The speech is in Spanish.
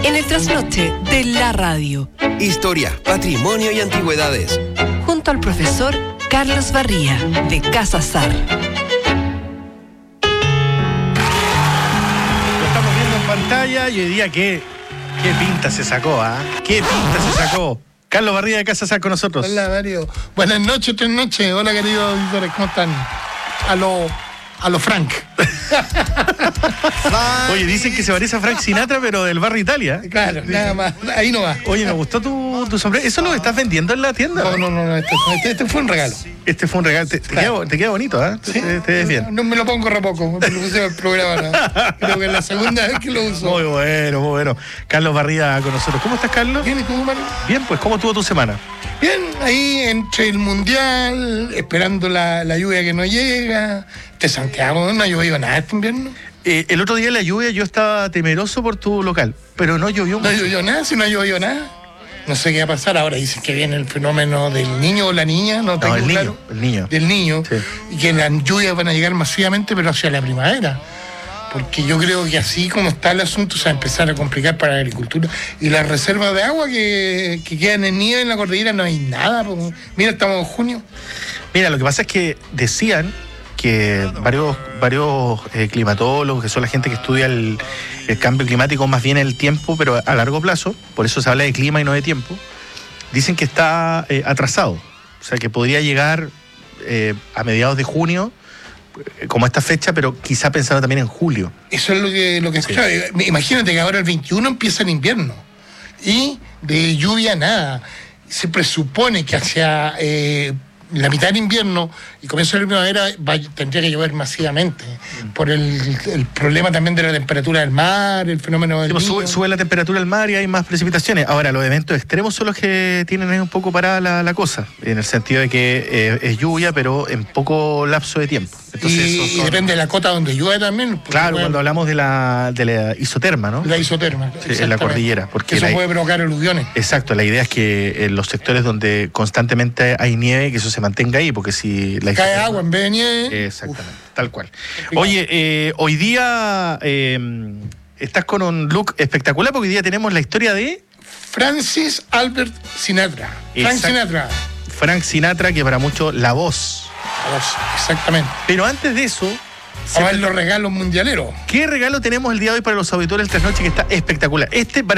En el trasnoche de la radio. Historia, patrimonio y antigüedades. Junto al profesor Carlos Barría, de Casa Sar. Lo estamos viendo en pantalla y hoy día qué pinta se sacó, ¿ah? ¿Qué pinta se sacó? Carlos Barría de Casa Sar con nosotros. Hola, Mario. Buenas noches, 3 noches. Hola, queridos auditores, ¿cómo están? A lo Frank. Oye, dicen que se parece a Frank Sinatra, pero del barrio Italia. Claro, nada más. Ahí no va. Oye, me gustó tu sombrero. ¿Eso lo estás vendiendo en la tienda? No. Este fue un regalo. Este fue un regalo. Te queda bonito, ¿eh? ¿Sí? Te ves bien. No me lo pongo re poco. Me lo puse en el programa. ¿No? Creo que es la segunda vez que lo uso. Muy bueno. Carlos Barría con nosotros. ¿Cómo estás, Carlos? Bien, ¿y tú, Mario? Bien, pues, ¿cómo estuvo tu semana? Bien, ahí entre el mundial, esperando la lluvia que no llega. De Santiago no ha llovido nada este invierno. El otro día la lluvia yo estaba temeroso por tu local, pero no llovió mucho. No llovió nada, si no llovió nada. No sé qué va a pasar. Ahora dicen que viene el fenómeno del niño o la niña, no tengo claro. El niño. Del niño. Sí. Y que las lluvias van a llegar masivamente, pero hacia la primavera. Porque yo creo que así como está el asunto se va a empezar a complicar para la agricultura. Y las reservas de agua que quedan en nieve en la cordillera no hay nada. Mira, estamos en junio. Mira, lo que pasa es que decían que varios climatólogos, que son la gente que estudia el cambio climático, más bien el tiempo, pero a largo plazo, por eso se habla de clima y no de tiempo, dicen que está atrasado. O sea, que podría llegar a mediados de junio, como esta fecha, pero quizá pensando también en julio. Eso es lo que escuchaba. Sí. Imagínate que ahora el 21 empieza el invierno y de lluvia nada. Se presupone que hacia la mitad del invierno y comienzo de la primavera tendría que llover masivamente por el problema también de la temperatura del mar, el fenómeno del niño. Sube la temperatura del mar y hay más precipitaciones. Ahora, los eventos extremos son los que tienen un poco parada la cosa, en el sentido de que es lluvia, pero en poco lapso de tiempo. Entonces, y depende de la cota donde llueve también. Claro, cuando hablamos de la isoterma, ¿no? La isoterma. Sí, en la cordillera. Porque eso puede provocar aluviones. Exacto, la idea es que en los sectores donde constantemente hay nieve, que eso se mantenga ahí, porque si la cae agua en vez de nieve. Exactamente, tal cual. Oye, hoy día estás con un look espectacular, porque hoy día tenemos la historia de Francis Albert Sinatra. Frank Sinatra, que para muchos la voz. Exactamente. Pero antes de eso, a ver los regalos mundialeros. ¿Qué regalo tenemos el día de hoy para los auditores del Trasnoche que está espectacular?